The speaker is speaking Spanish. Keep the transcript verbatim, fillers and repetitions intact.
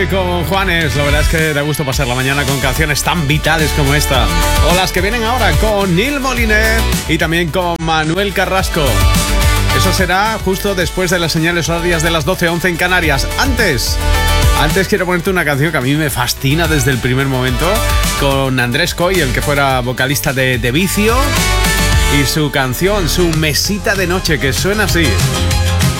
Con Juanes, la verdad es que da gusto pasar la mañana con canciones tan vitales como esta, o las que vienen ahora con Nil Moliner y también con Manuel Carrasco. Eso será justo después de las señales horarias de las doce once en Canarias. Antes, antes quiero ponerte una canción que a mí me fascina desde el primer momento, con Andrés Coy, el que fuera vocalista de De Vicio, y su canción, su mesita de noche, que suena así.